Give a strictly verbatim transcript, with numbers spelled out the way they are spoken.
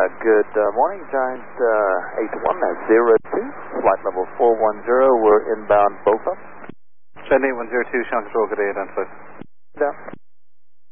Uh, good uh, morning, Giant uh, eight one zero two, flight level four one zero, we're inbound Bofa. Giant eight one zero two, Sean Control, good day, identified. Down.